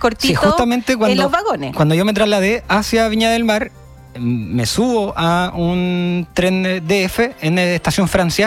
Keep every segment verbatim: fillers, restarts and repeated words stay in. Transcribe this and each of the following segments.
cortito sí, justamente cuando, en los vagones. Cuando yo me trasladé hacia Viña del Mar, me subo a un tren D F en la estación Francia.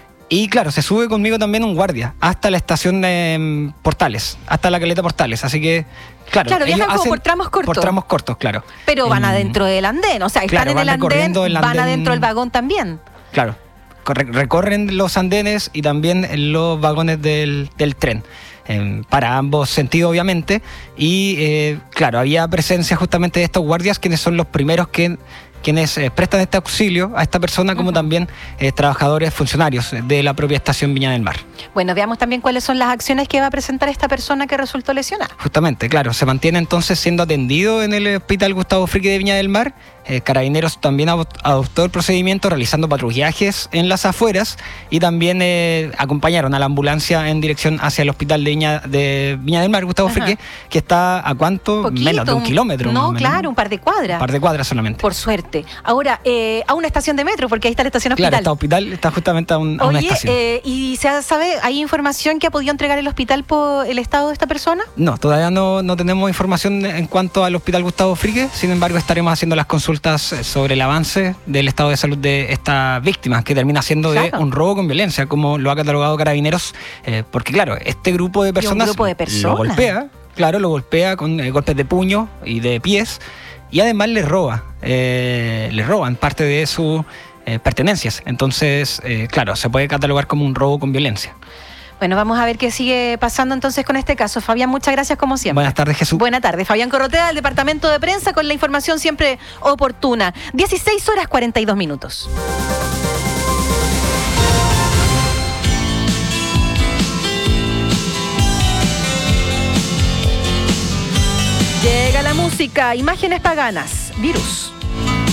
Y claro, se sube conmigo también un guardia hasta la estación de Portales, hasta la caleta Portales. Así que, claro, claro viajan como por tramos cortos. Por tramos cortos, claro. Pero van um, adentro del andén, o sea, claro, están en el andén, el andén, van adentro del vagón también. Claro, recorren los andenes y también los vagones del, del tren. Eh, para ambos sentidos, obviamente. Y, eh, claro, había presencia justamente de estos guardias, quienes son los primeros que... quienes eh, prestan este auxilio a esta persona, como uh-huh. también eh, trabajadores funcionarios de la propia estación Viña del Mar. Bueno, veamos también cuáles son las acciones que va a presentar esta persona que resultó lesionada. Justamente, claro, se mantiene entonces siendo atendido en el Hospital Gustavo Fricke de Viña del Mar. Eh, Carabineros también adoptó el procedimiento realizando patrullajes en las afueras y también eh, acompañaron a la ambulancia en dirección hacia el Hospital de Viña, de Viña del Mar, Gustavo Ajá. Fricke, que está a cuánto, Poquito, menos de un kilómetro. No, menos, claro, un par de cuadras. Un par de cuadras solamente. Por suerte. Ahora, eh, a una estación de metro, porque ahí está la estación hospital. Claro, está hospital, está justamente a, un, a Oye, una estación. Eh, ¿y se sabe, hay información que ha podido entregar el hospital por el estado de esta persona? No, todavía no, no tenemos información en cuanto al Hospital Gustavo Fricke, sin embargo estaremos haciendo las consultas sobre el avance del estado de salud de esta víctima, que termina siendo claro. de un robo con violencia, como lo ha catalogado Carabineros, eh, porque claro, este grupo de personas, grupo de personas? lo golpea, claro, lo golpea con eh, golpes de puño y de pies, y además le roba, eh, le roban parte de sus eh, pertenencias. Entonces, eh, claro, se puede catalogar como un robo con violencia. Bueno, vamos a ver qué sigue pasando entonces con este caso. Fabián, muchas gracias como siempre. Buenas tardes, Jesús. Buenas tardes. Fabián Corrotea, del Departamento de Prensa, con la información siempre oportuna. dieciséis horas cuarenta y dos minutos. Llega la música, Imágenes Paganas, Virus.